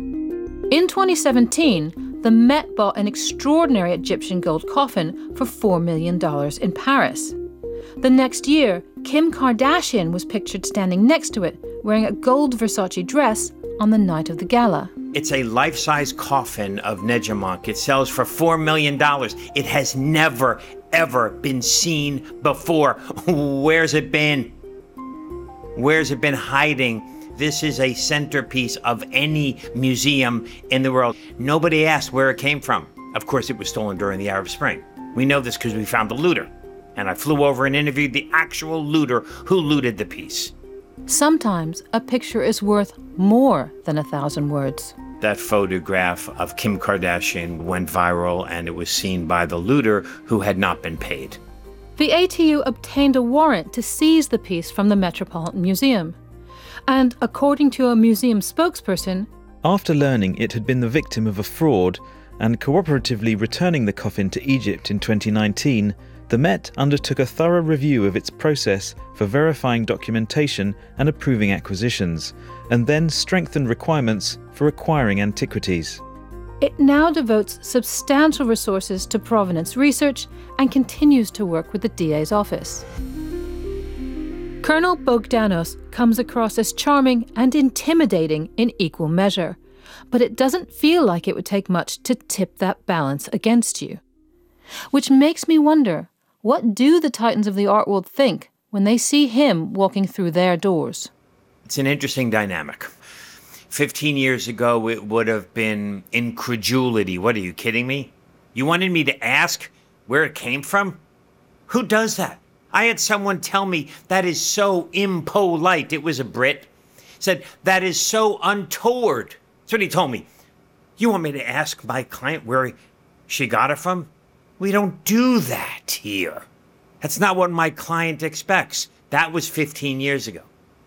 In twenty seventeen, the Met bought an extraordinary Egyptian gold coffin for four million dollars in Paris. The next year, Kim Kardashian was pictured standing next to it, wearing a gold Versace dress on the night of the gala. It's a life-size coffin of Nejamonk. It sells for four million dollars. It has never, ever been seen before. Where's it been? Where's it been hiding? This is a centerpiece of any museum in the world. Nobody asked where it came from. Of course, it was stolen during the Arab Spring. We know this because we found the looter. And I flew over and interviewed the actual looter who looted the piece. Sometimes a picture is worth more than a thousand words. That photograph of Kim Kardashian went viral, and it was seen by the looter who had not been paid. The A T U obtained a warrant to seize the piece from the Metropolitan Museum. And according to a museum spokesperson, after learning it had been the victim of a fraud and cooperatively returning the coffin to Egypt in twenty nineteen, the Met undertook a thorough review of its process for verifying documentation and approving acquisitions, and then strengthened requirements for acquiring antiquities. It now devotes substantial resources to provenance research and continues to work with the D A's office. Colonel Bogdanos comes across as charming and intimidating in equal measure, but it doesn't feel like it would take much to tip that balance against you. Which makes me wonder, what do the titans of the art world think when they see him walking through their doors? It's an interesting dynamic. Fifteen years ago, it would have been incredulity. What, are you kidding me? You wanted me to ask where it came from? Who does that? I had someone tell me that is so impolite. It was a Brit. Said, that is so untoward. That's what he told me. You want me to ask my client where she got it from? We don't do that here. That's not what my client expects. That was fifteen years ago.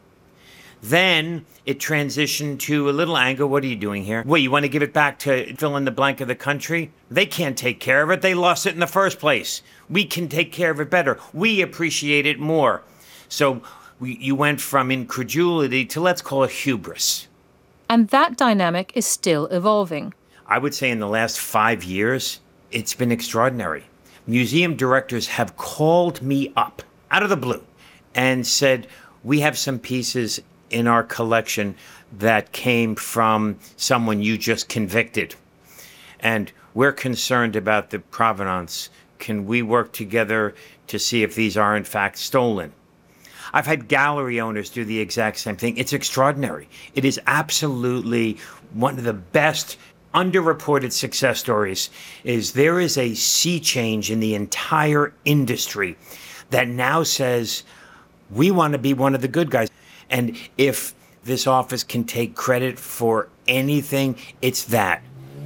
Then it transitioned to a little anger. What are you doing here? What, you want to give it back to fill in the blank of the country? They can't take care of it. They lost it in the first place. We can take care of it better. We appreciate it more. So we, you went from incredulity to, let's call it, hubris. And that dynamic is still evolving. I would say in the last five years, it's been extraordinary. Museum directors have called me up out of the blue and said, we have some pieces in our collection that came from someone you just convicted. And we're concerned about the provenance. Can we work together to see if these are in fact stolen? I've had gallery owners do the exact same thing. It's extraordinary. It is absolutely one of the best underreported success stories. Is there is a sea change in the entire industry that now says, we want to be one of the good guys. And if this office can take credit for anything, it's that.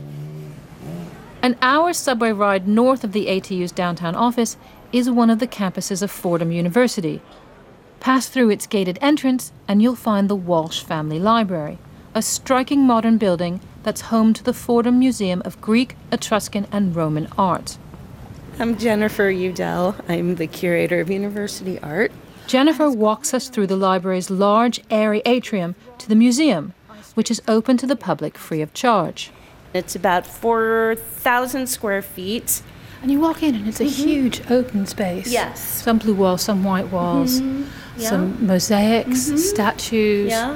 An hour subway ride north of the A T U's downtown office is one of the campuses of Fordham University. Pass through its gated entrance and you'll find the Walsh Family Library, a striking modern building that's home to the Fordham Museum of Greek, Etruscan and Roman Art. I'm Jennifer Udell. I'm the curator of university art. Jennifer walks us through the library's large, airy atrium to the museum, which is open to the public free of charge. It's about four thousand square feet. And you walk in and it's a mm-hmm. huge open space. Yes. Some blue walls, some white walls, mm-hmm. yeah. some mosaics, mm-hmm. statues, yeah.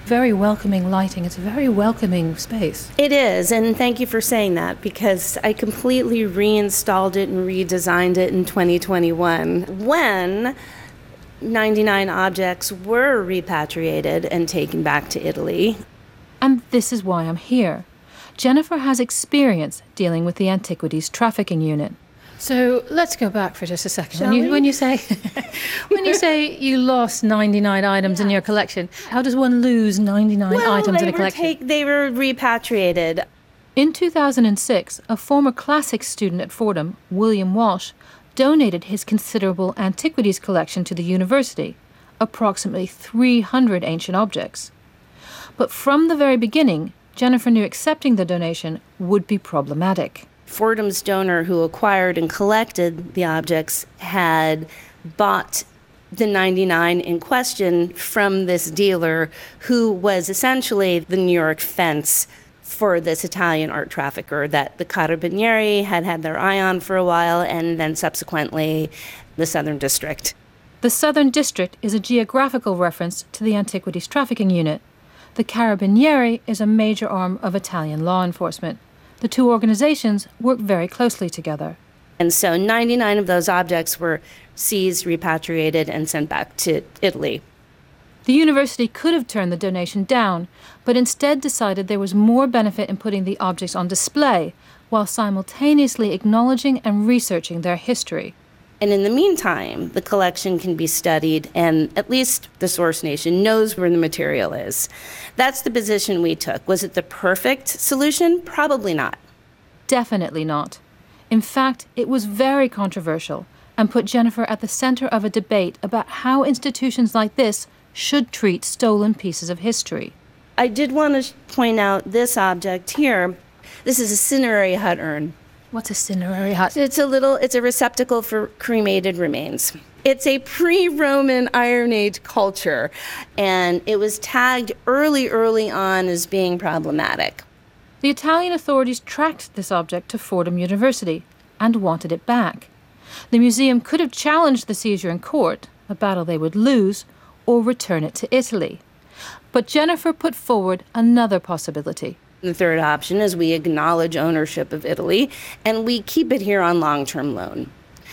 very welcoming lighting. It's a very welcoming space. It is, and thank you for saying that, because I completely reinstalled it and redesigned it in twenty twenty-one when ninety-nine objects were repatriated and taken back to Italy. And this is why I'm here. Jennifer has experience dealing with the Antiquities Trafficking Unit. So let's go back for just a second. Shall When you, we? when you say when you say you lost ninety-nine items in your collection, how does one lose ninety-nine well, items they in a were collection? Take, they were repatriated. In two thousand six, a former classics student at Fordham, William Walsh, donated his considerable antiquities collection to the university, approximately three hundred ancient objects. But from the very beginning, Jennifer knew accepting the donation would be problematic. Fordham's donor who acquired and collected the objects had bought the ninety-nine in question from this dealer who was essentially the New York fence for this Italian art trafficker that the Carabinieri had had their eye on for a while, and then subsequently the Southern District. The Southern District is a geographical reference to the Antiquities Trafficking Unit. The Carabinieri is a major arm of Italian law enforcement. The two organizations work very closely together. And so ninety-nine of those objects were seized, repatriated, and sent back to Italy. The university could have turned the donation down, but instead decided there was more benefit in putting the objects on display while simultaneously acknowledging and researching their history. And in the meantime, the collection can be studied, and at least the source nation knows where the material is. That's the position we took. Was it the perfect solution? Probably not. Definitely not. In fact, it was very controversial and put Jennifer at the center of a debate about how institutions like this should treat stolen pieces of history. I did want to point out this object here. This is a cinerary hut urn. What's a cinerary hut? It's a little, it's a receptacle for cremated remains. It's a pre-Roman Iron Age culture, and it was tagged early, early on as being problematic. The Italian authorities tracked this object to Fordham University and wanted it back. The museum could have challenged the seizure in court, a battle they would lose, or return it to Italy. But Jennifer put forward another possibility. The third option is we acknowledge ownership of Italy and we keep it here on long-term loan.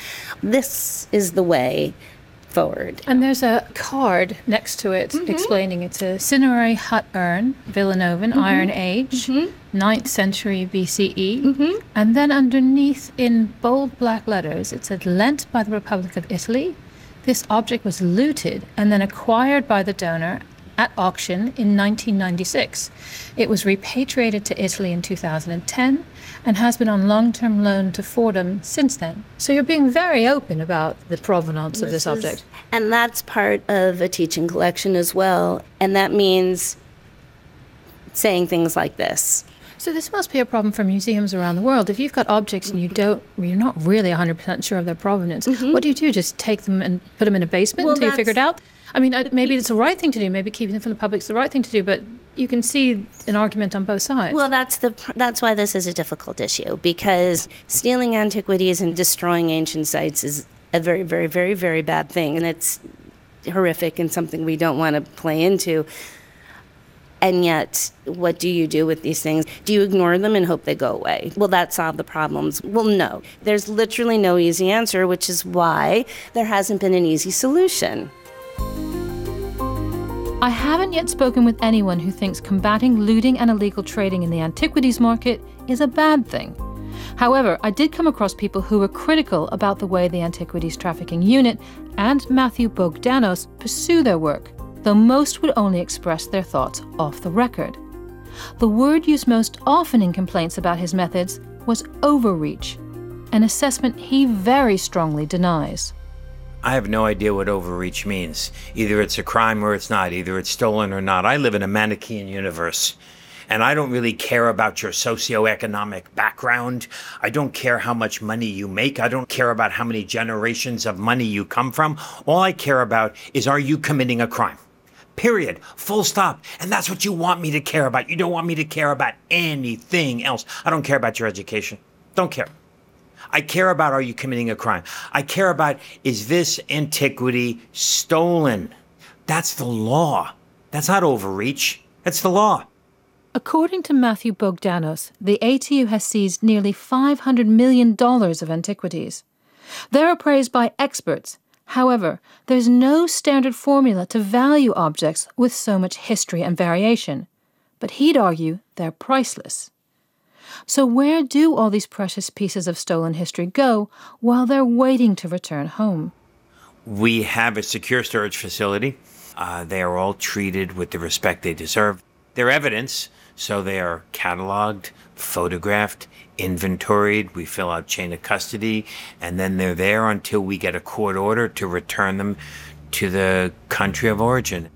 This is the way forward. And there's a card next to it mm-hmm. explaining it's a cinerary hut urn, Villanovan, mm-hmm. Iron Age, mm-hmm. ninth century B C E. Mm-hmm. And then underneath in bold black letters, it said, lent by the Republic of Italy. This object was looted and then acquired by the donor at auction in nineteen ninety-six. It was repatriated to Italy in two thousand ten and has been on long-term loan to Fordham since then. So you're being very open about the provenance of this object. Is, and that's part of a teaching collection as well. And that means saying things like this. So this must be a problem for museums around the world. If you've got objects and you don't, you're not really one hundred percent sure of their provenance, mm-hmm. what do you do? Just take them and put them in a basement well, until you figure it out? I mean, maybe it's the right thing to do. Maybe keeping them from the public is the right thing to do, but you can see an argument on both sides. Well, that's the that's why this is a difficult issue, because stealing antiquities and destroying ancient sites is a very, very, very, very bad thing, and it's horrific and something we don't want to play into. And yet, what do you do with these things? Do you ignore them and hope they go away? Will that solve the problems? Well, no. There's literally no easy answer, which is why there hasn't been an easy solution. I haven't yet spoken with anyone who thinks combating looting and illegal trading in the antiquities market is a bad thing. However, I did come across people who were critical about the way the Antiquities Trafficking Unit and Matthew Bogdanos pursue their work, though most would only express their thoughts off the record. The word used most often in complaints about his methods was overreach, an assessment he very strongly denies. I have no idea what overreach means. Either it's a crime or it's not. Either it's stolen or not. I live in a Manichaean universe, and I don't really care about your socioeconomic background. I don't care how much money you make. I don't care about how many generations of money you come from. All I care about is, are you committing a crime? Period. Full stop. And that's what you want me to care about. You don't want me to care about anything else. I don't care about your education. Don't care. I care about, are you committing a crime? I care about, is this antiquity stolen? That's the law. That's not overreach. That's the law. According to Matthew Bogdanos, the A T U has seized nearly five hundred million dollars of antiquities. They're appraised by experts. However, there's no standard formula to value objects with so much history and variation. But he'd argue they're priceless. So where do all these precious pieces of stolen history go while they're waiting to return home? We have a secure storage facility. Uh, they are all treated with the respect they deserve. They're evidence, so they are cataloged, photographed, inventoried. We fill out chain of custody, and then they're there until we get a court order to return them to the country of origin.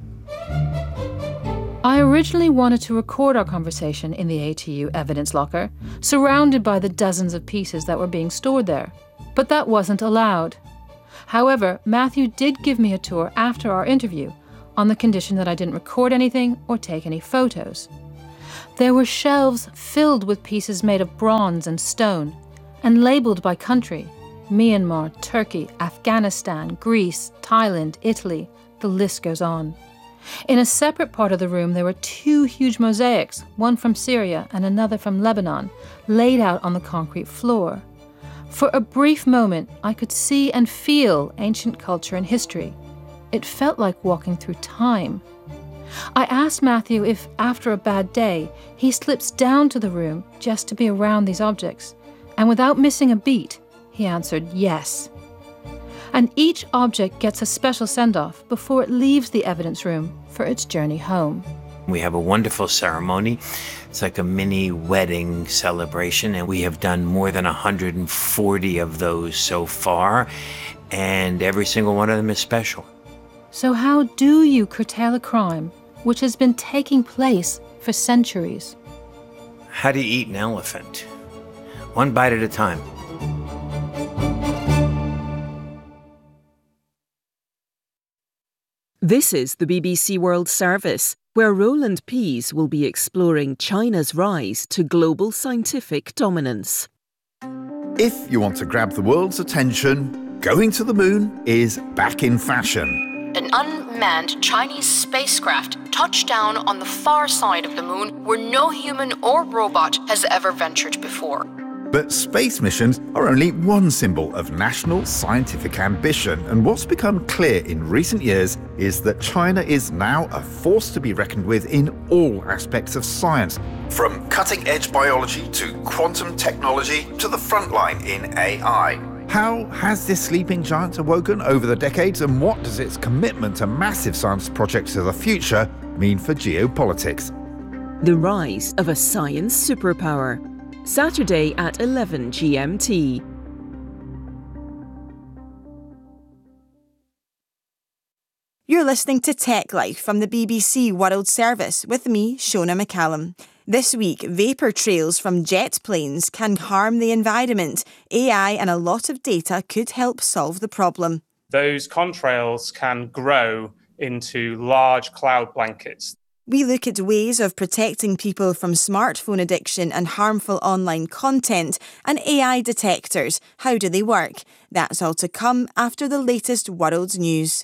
I originally wanted to record our conversation in the A T U evidence locker, surrounded by the dozens of pieces that were being stored there. But that wasn't allowed. However, Matthew did give me a tour after our interview, on the condition that I didn't record anything or take any photos. There were shelves filled with pieces made of bronze and stone, and labelled by country: Myanmar, Turkey, Afghanistan, Greece, Thailand, Italy, the list goes on. In a separate part of the room there were two huge mosaics, one from Syria and another from Lebanon, laid out on the concrete floor. For a brief moment I could see and feel ancient culture and history. It felt like walking through time. I asked Matthew if, after a bad day, he slips down to the room just to be around these objects, and without missing a beat, he answered yes. And each object gets a special send-off before it leaves the evidence room for its journey home. We have a wonderful ceremony. It's like a mini wedding celebration, and we have done more than one hundred forty of those so far, and every single one of them is special. So how do you curtail a crime which has been taking place for centuries? How do you eat an elephant? One bite at a time. This is the B B C World Service, where Roland Pease will be exploring China's rise to global scientific dominance. If you want to grab the world's attention, going to the moon is back in fashion. An unmanned Chinese spacecraft touched down on the far side of the moon where no human or robot has ever ventured before. But space missions are only one symbol of national scientific ambition, and what's become clear in recent years is that China is now a force to be reckoned with in all aspects of science, from cutting-edge biology to quantum technology to the front line in A I. How has this sleeping giant awoken over the decades, and what does its commitment to massive science projects of the future mean for geopolitics? The rise of a science superpower. Saturday at eleven G M T. You're listening to Tech Life from the B B C World Service with me, Shona McCallum. This week, vapour trails from jet planes can harm the environment. A I and a lot of data could help solve the problem. Those contrails can grow into large cloud blankets. We look at ways of protecting people from smartphone addiction and harmful online content, and A I detectors. How do they work? That's all to come after the latest world news.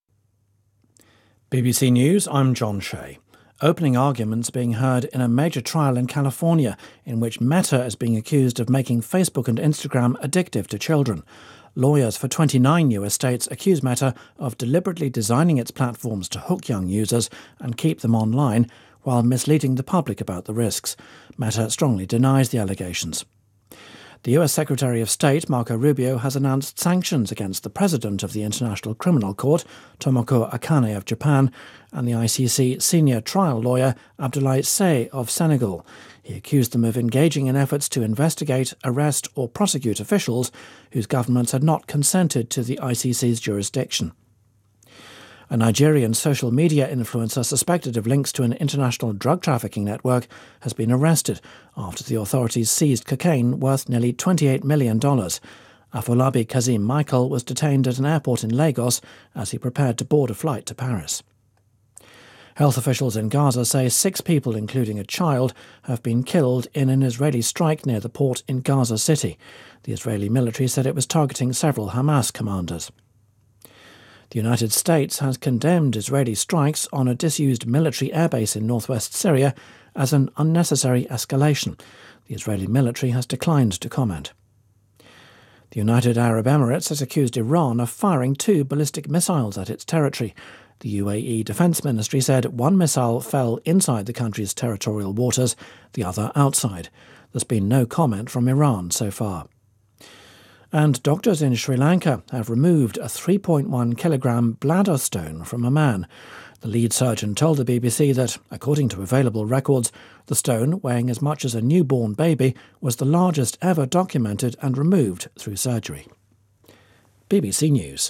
B B C News, I'm John Shea. Opening arguments being heard in a major trial in California in which Meta is being accused of making Facebook and Instagram addictive to children. Lawyers for twenty-nine U S states accuse Meta of deliberately designing its platforms to hook young users and keep them online while misleading the public about the risks. Meta strongly denies the allegations. The U S Secretary of State, Marco Rubio, has announced sanctions against the president of the International Criminal Court, Tomoko Akane of Japan, and the I C C senior trial lawyer, Abdoulaye Seye of Senegal. He accused them of engaging in efforts to investigate, arrest or prosecute officials whose governments had not consented to the I C C's jurisdiction. A Nigerian social media influencer suspected of links to an international drug trafficking network has been arrested after the authorities seized cocaine worth nearly twenty-eight million dollars. Afolabi Kazim Michael was detained at an airport in Lagos as he prepared to board a flight to Paris. Health officials in Gaza say six people, including a child, have been killed in an Israeli strike near the port in Gaza City. The Israeli military said it was targeting several Hamas commanders. The United States has condemned Israeli strikes on a disused military airbase in northwest Syria as an unnecessary escalation. The Israeli military has declined to comment. The United Arab Emirates has accused Iran of firing two ballistic missiles at its territory. The U A E Defence Ministry said one missile fell inside the country's territorial waters, the other outside. There's been no comment from Iran so far. And doctors in Sri Lanka have removed a three point one kilogram bladder stone from a man. The lead surgeon told the B B C that, according to available records, the stone, weighing as much as a newborn baby, was the largest ever documented and removed through surgery. B B C News.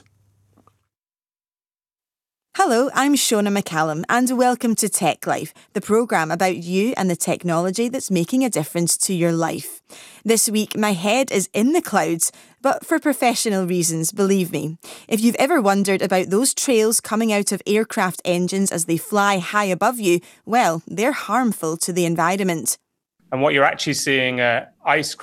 Hello, I'm Shona McCallum and welcome to Tech Life, the programme about you and the technology that's making a difference to your life. This week, my head is in the clouds, but for professional reasons, believe me. If you've ever wondered about those trails coming out of aircraft engines as they fly high above you, well, they're harmful to the environment. And what you're actually seeing are ice